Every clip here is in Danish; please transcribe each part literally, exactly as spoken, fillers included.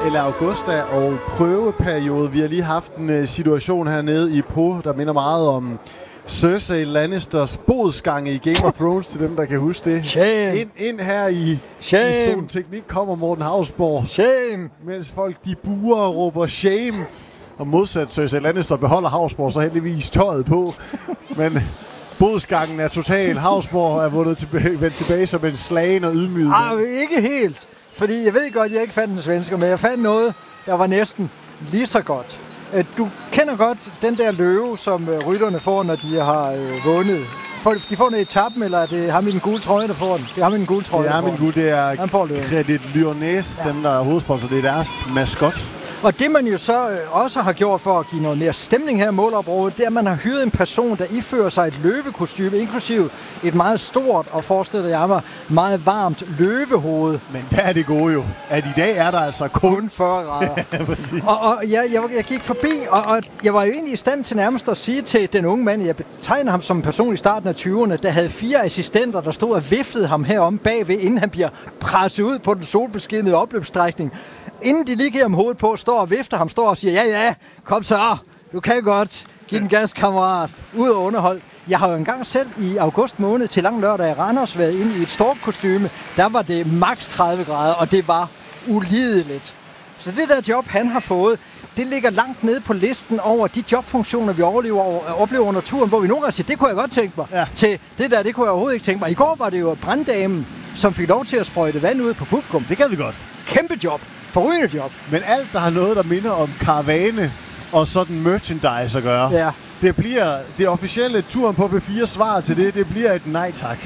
eller Augusta og prøveperiode. Vi har lige haft en uh, situation hernede i Po, der minder meget om Cersei Lannisters bodsgange i Game of Thrones, til dem, der kan huske det. Shame. Ind, ind her i, Shame. i Zone Teknik kommer Morten Hausborg. Shame. Mens folk de buer og råber shame. Og modsat Cersei Lannister beholder Hausborg så heldigvis tøjet på. Men bodsgangen er total. Hausborg er vundet tilbage, vendt tilbage som en slagen og ydmyget. Ah, ikke helt. Fordi jeg ved godt, at jeg ikke fandt den svensker, men jeg fandt noget, der var næsten lige så godt. Du kender godt den der løve, som rytterne får, når de har øh, vundet. De får den i etappen, eller er det ham i den gule trøje, der får den? Det er ham i den gule trøje, det er ham i den gule, det er Credit Lyonnais, ja. Dem der er hovedsponsor, det er deres maskot. Og det man jo så øh, også har gjort for at give noget mere stemning her i målområdet, det er, at man har hyret en person, der ifører sig et løvekostyme, inklusive et meget stort og forestiller jeg mig meget varmt løvehoved. Men der er det gode jo, at i dag er der altså kun, kun fyrre grader. Ja, præcis. Og, og jeg, jeg, jeg gik forbi, og, og jeg var jo egentlig i stand til nærmest at sige til den unge mand, jeg betegner ham som en person i starten af tyverne, der havde fire assistenter, der stod og viftede ham herom bagved, inden han bliver presset ud på den solbeskinnede opløbsstrækning. Inden de lige giver ham hovedet på, står og vifter ham, står og siger, ja, ja, kom så, du kan godt, giv den gas, kammerat, ud og underhold. Jeg har jo engang selv i august måned til lang lørdag i Randers været inde i et storkostyme. Der var det maks tredive grader, og det var ulideligt. Så det der job, han har fået, det ligger langt nede på listen over de jobfunktioner, vi overlever, oplever under turen, hvor vi nogle gange siger, det kunne jeg godt tænke mig. Ja. Til det der, det kunne jeg overhovedet ikke tænke mig. I går var det jo branddamen, som fik lov til at sprøjte vand ud på publikum. Det kan vi godt. Kæmpe job. Forrygende job. Men alt, der har noget, der minder om karavane og sådan merchandise at gøre, ja. Det bliver det officielle turen på B fire svar til det, det bliver et nej tak.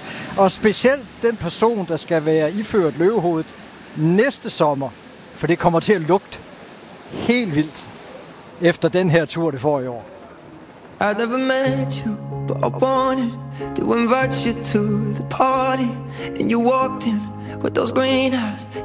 Og specielt den person, der skal være iført løvehovedet næste sommer, for det kommer til at lugte helt vildt efter den her tur, det får i år. I never met you, but I wanted to invite you to the party, and you walked in with those green eyes.